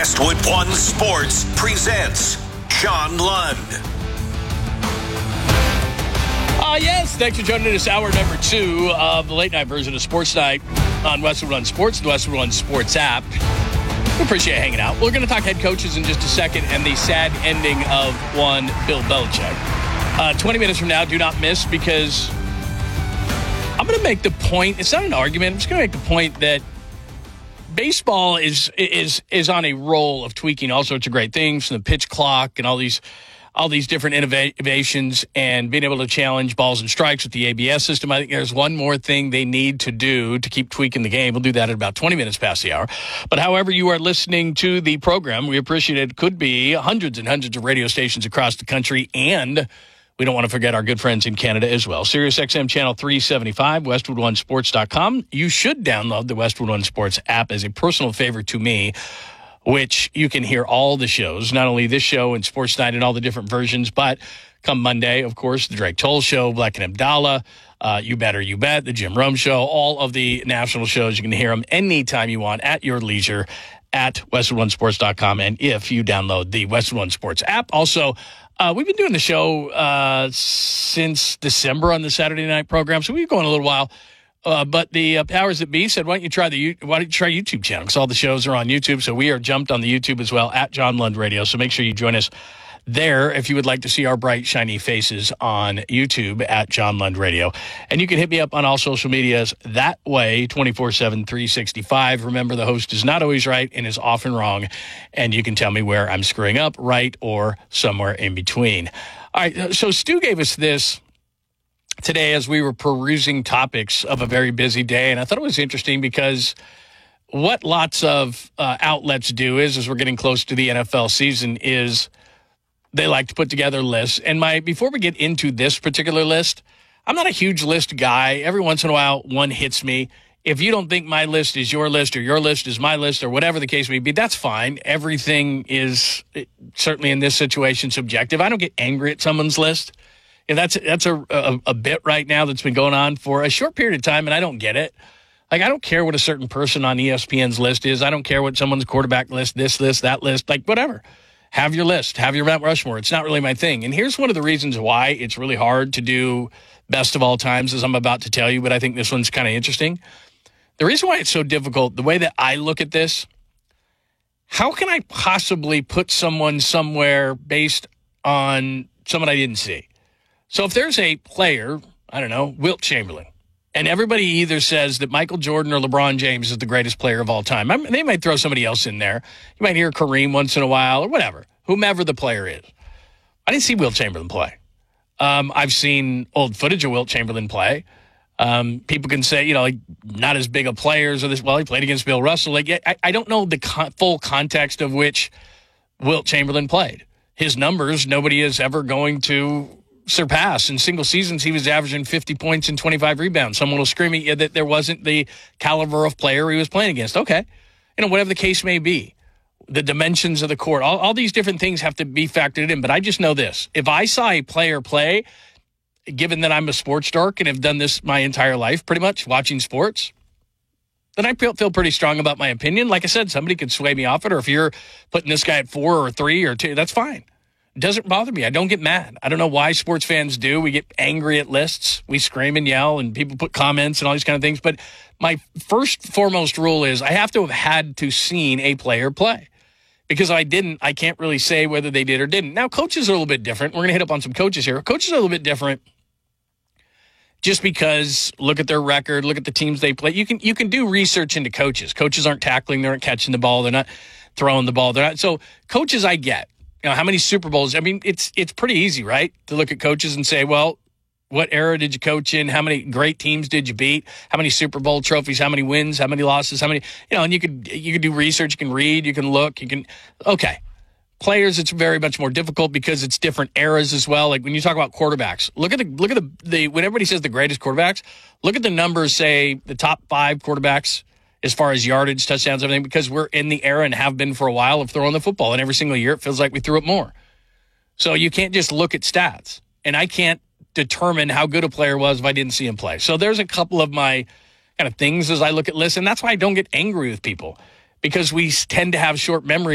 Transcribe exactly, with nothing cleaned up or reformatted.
Westwood One Sports presents John Lund. Uh, yes, thanks for joining us. Hour number two of the late night version of Sports Night on Westwood One Sports, the Westwood One Sports app. We appreciate hanging out. We're going to talk head coaches in just a second and the sad ending of one Bill Belichick. Uh, twenty minutes from now, do not miss, because I'm going to make the point. It's not an argument. I'm just going to make the point that baseball is is is on a roll of tweaking all sorts of great things, from the pitch clock and all these all these different innovations, and being able to challenge balls and strikes with the A B S system. I think there's one more thing they need to do to keep tweaking the game. We'll do that at about twenty minutes past the hour. But however you are listening to the program, we appreciate it. It could be hundreds and hundreds of radio stations across the country, and we don't want to forget our good friends in Canada as well. Sirius X M Channel three seventy-five, Westwood One Sports dot com. You should download the Westwood One Sports app as a personal favor to me, which you can hear all the shows, not only this show and Sports Night and all the different versions, but come Monday, of course, the Drake Toll Show, Black and Abdallah, uh, You Better You Bet, the Jim Rome Show, all of the national shows. You can hear them anytime you want at your leisure at Westwood One Sports dot com. And if you download the Westwood One Sports app, also, uh, we've been doing the show uh, since December on the Saturday night program, so we've been going a little while. Uh, but the uh, powers that be said, why don't you try the why don't you try YouTube channel? Because all the shows are on YouTube, so we are jumped on the YouTube as well at John Lund Radio. So make sure you join us there if you would like to see our bright, shiny faces on YouTube at John Lund Radio. And you can hit me up on all social medias that way, twenty-four seven, three sixty-five. Remember, the host is not always right and is often wrong, and you can tell me where I'm screwing up, right, or somewhere in between. All right, so Stu gave us this today as we were perusing topics of a very busy day, and I thought it was interesting because what lots of uh, outlets do is, as we're getting close to the N F L season, is they like to put together lists. And my before we get into this particular list, I'm not a huge list guy. Every once in a while, one hits me. If you don't think my list is your list or your list is my list or whatever the case may be, that's fine. Everything is certainly in this situation subjective. I don't get angry at someone's list. And that's that's a, a a bit right now that's been going on for a short period of time, and I don't get it. Like, I don't care what a certain person on E S P N's list is. I don't care what someone's quarterback list, this list, that list, like whatever. Have your list. Have your Mount Rushmore. It's not really my thing. And here's one of the reasons why it's really hard to do best of all times, as I'm about to tell you, but I think this one's kind of interesting. The reason why it's so difficult, the way that I look at this, how can I possibly put someone somewhere based on someone I didn't see? So if there's a player, I don't know, Wilt Chamberlain, and everybody either says that Michael Jordan or LeBron James is the greatest player of all time, I mean, they might throw somebody else in there. You might hear Kareem once in a while or whatever, whomever the player is. I didn't see Wilt Chamberlain play. Um, I've seen old footage of Wilt Chamberlain play. Um, people can say, you know, like, not as big of players or this. Well, he played against Bill Russell. Like, I, I don't know the con- full context of which Wilt Chamberlain played. His numbers, nobody is ever going to surpass. In single seasons, he was averaging fifty points and twenty-five rebounds. Someone will scream at you that there wasn't the caliber of player he was playing against. Okay. You know, whatever the case may be, the dimensions of the court, all, all these different things have to be factored in. But I just know this. If I saw a player play, given that I'm a sports dork and have done this my entire life, pretty much watching sports, then I feel, feel pretty strong about my opinion. Like I said, somebody could sway me off it, or if you're putting this guy at four or three or two, that's fine. It doesn't bother me. I don't get mad. I don't know why sports fans do. We get angry at lists. We scream and yell, and people put comments and all these kind of things. But my first foremost rule is I have to have had to seen a player play. Because if I didn't, I can't really say whether they did or didn't. Now, coaches are a little bit different. We're going to hit up on some coaches here. Coaches are a little bit different just because look at their record, look at the teams they play. You can you can do research into coaches. Coaches aren't tackling. They aren't catching the ball. They're not throwing the ball. They're not. So coaches I get. You know, how many Super Bowls? I mean, it's it's pretty easy, right, to look at coaches and say, well, what era did you coach in? How many great teams did you beat? How many Super Bowl trophies? How many wins? How many losses? How many? You know, and you could you could do research. You can read. You can look. You can. Okay, players, it's very much more difficult because it's different eras as well. Like when you talk about quarterbacks, look at the look at the the when everybody says the greatest quarterbacks, look at the numbers. Say the top five quarterbacks as far as yardage, touchdowns, everything, because we're in the era and have been for a while of throwing the football. And every single year it feels like we threw it more. So you can't just look at stats. And I can't determine how good a player was if I didn't see him play. So there's a couple of my kind of things as I look at lists. And that's why I don't get angry with people, because we tend to have short memories.